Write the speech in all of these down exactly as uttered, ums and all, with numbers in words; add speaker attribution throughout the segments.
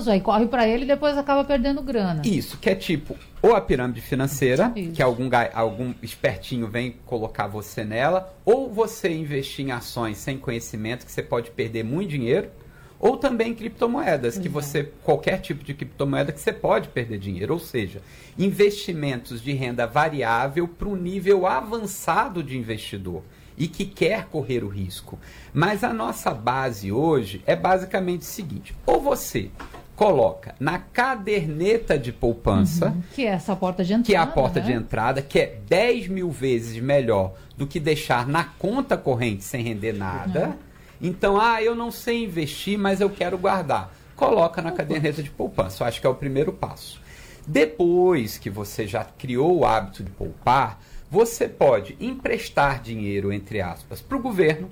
Speaker 1: prazo, aí corre para ele e depois acaba perdendo grana.
Speaker 2: Isso, que é tipo, ou a pirâmide financeira,
Speaker 1: Isso.
Speaker 2: que algum, algum espertinho vem colocar você nela, ou você investir em ações sem conhecimento, que você pode perder muito dinheiro, ou também criptomoedas, que você, qualquer tipo de criptomoeda que você pode perder dinheiro, ou seja, investimentos de renda variável para um nível avançado de investidor e que quer correr o risco. Mas a nossa base hoje é basicamente o seguinte, ou você coloca na caderneta de poupança,
Speaker 1: Uhum. que é essa porta de entrada,
Speaker 2: que é a porta
Speaker 1: né?
Speaker 2: de entrada, que é dez mil vezes melhor do que deixar na conta corrente sem render nada.
Speaker 1: Uhum.
Speaker 2: Então, ah, eu não sei investir, mas eu quero guardar. Coloca na caderneta de poupança. Eu acho que é o primeiro passo. Depois que você já criou o hábito de poupar, você pode emprestar dinheiro, entre aspas, para o governo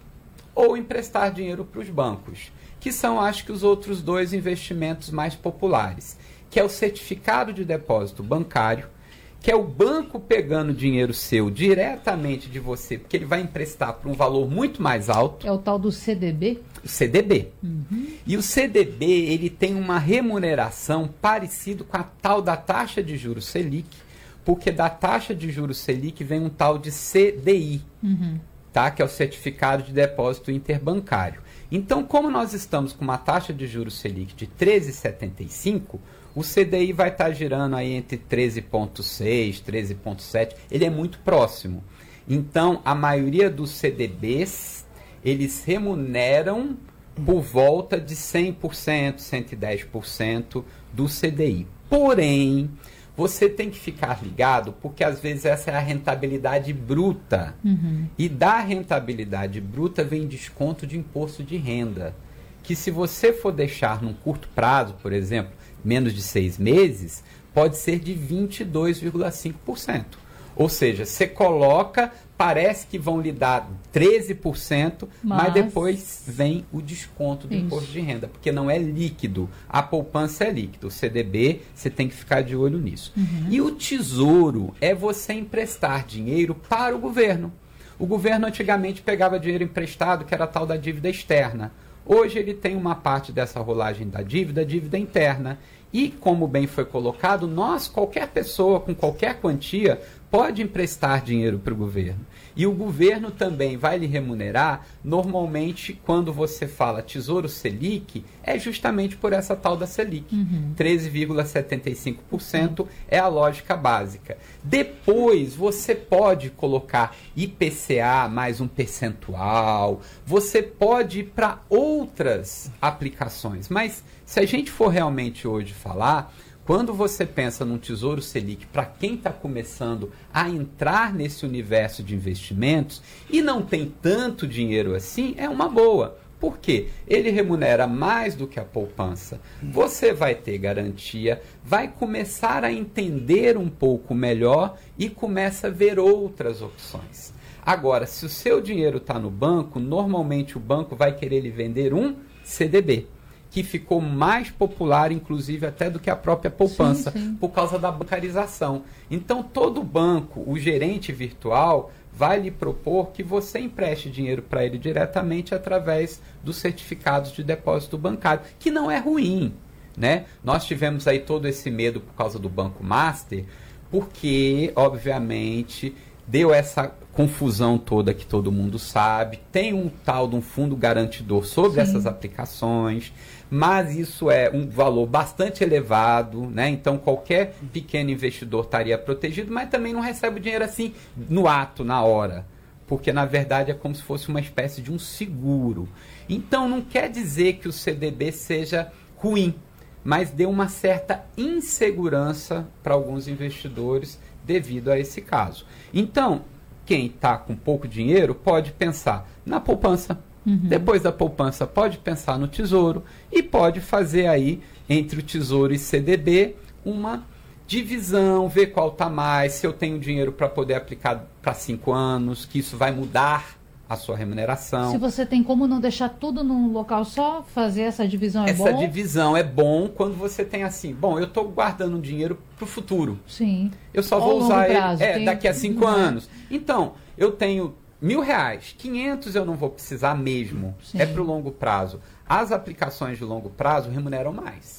Speaker 2: ou emprestar dinheiro para os bancos, que são, acho que, os outros dois investimentos mais populares, que é o certificado de depósito bancário, que é o banco pegando dinheiro seu diretamente de você, porque ele vai emprestar por um valor muito mais alto.
Speaker 1: É o tal do C D B?
Speaker 2: O C D B.
Speaker 1: Uhum.
Speaker 2: E o C D B, ele tem uma remuneração parecida com a tal da taxa de juros Selic, porque da taxa de juros Selic vem um tal de C D I,
Speaker 1: Uhum.
Speaker 2: tá? Que é o Certificado de Depósito Interbancário. Então, como nós estamos com uma taxa de juros Selic de treze vírgula setenta e cinco, o C D I vai estar girando aí entre treze vírgula seis, treze vírgula sete, ele é muito próximo. Então, a maioria dos C D Bs, eles remuneram por volta de cem por cento, cento e dez por cento do C D I. Porém, você tem que ficar ligado, porque às vezes essa é a rentabilidade bruta.
Speaker 1: Uhum.
Speaker 2: E da rentabilidade bruta vem desconto de imposto de renda. Que se você for deixar num curto prazo, por exemplo, menos de seis meses, pode ser de vinte e dois vírgula cinco por cento. Ou seja, você coloca, parece que vão lhe dar treze por cento, mas, mas depois vem o desconto do
Speaker 1: Isso.
Speaker 2: imposto de renda, porque não é líquido. A poupança é líquido. O C D B, você tem que ficar de olho nisso.
Speaker 1: Uhum.
Speaker 2: E o tesouro é você emprestar dinheiro para o governo. O governo antigamente pegava dinheiro emprestado, que era a tal da dívida externa. Hoje ele tem uma parte dessa rolagem da dívida, dívida interna. E, como bem foi colocado, nós, qualquer pessoa com qualquer quantia, pode emprestar dinheiro para o governo. E o governo também vai lhe remunerar, normalmente, quando você fala Tesouro Selic, é justamente por essa tal da Selic.
Speaker 1: Uhum.
Speaker 2: treze vírgula setenta e cinco por cento é a lógica básica. Depois, você pode colocar I P C A mais um percentual, você pode ir para outras aplicações. Mas, se a gente for realmente hoje falar, quando você pensa num Tesouro Selic, para quem está começando a entrar nesse universo de investimentos e não tem tanto dinheiro assim, é uma boa. Por quê? Ele remunera mais do que a poupança. Você vai ter garantia, vai começar a entender um pouco melhor e começa a ver outras opções. Agora, se o seu dinheiro está no banco, normalmente o banco vai querer lhe vender um C D B, que ficou mais popular, inclusive, até do que a própria poupança,
Speaker 1: sim, sim.
Speaker 2: por causa da bancarização. Então, todo banco, o gerente virtual, vai lhe propor que você empreste dinheiro para ele diretamente através dos certificados de depósito bancário, que não é ruim, né? Nós tivemos aí todo esse medo por causa do Banco Master, porque, obviamente, deu essa confusão toda que todo mundo sabe, tem um tal de um fundo garantidor sobre Sim. essas aplicações, mas isso é um valor bastante elevado, né? Então qualquer pequeno investidor estaria protegido, mas também não recebe o dinheiro assim no ato, na hora, porque na verdade é como se fosse uma espécie de um seguro. Então não quer dizer que o C D B seja ruim, mas deu uma certa insegurança para alguns investidores devido a esse caso. Então, quem está com pouco dinheiro pode pensar na poupança. Uhum. Depois da poupança pode pensar no tesouro e pode fazer aí entre o tesouro e C D B uma divisão, ver qual está mais, se eu tenho dinheiro para poder aplicar para cinco anos, que isso vai mudar a sua remuneração.
Speaker 1: Se você tem como não deixar tudo num local só, fazer essa divisão é
Speaker 2: essa
Speaker 1: bom?
Speaker 2: Essa divisão é bom quando você tem assim, bom, eu estou guardando dinheiro para o futuro.
Speaker 1: Sim.
Speaker 2: Eu só
Speaker 1: Ou
Speaker 2: vou usar
Speaker 1: prazo,
Speaker 2: ele é,
Speaker 1: tem...
Speaker 2: daqui a cinco anos. Então, eu tenho mil reais, quinhentos eu não vou precisar mesmo. Sim. É para o longo prazo. As aplicações de longo prazo remuneram mais.